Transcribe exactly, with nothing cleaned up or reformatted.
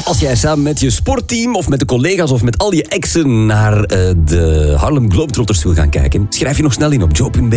Als jij samen met je sportteam of met de collega's of met al je exen naar uh, de Harlem Globetrotters wil gaan kijken, schrijf je nog snel in op joe punt b e.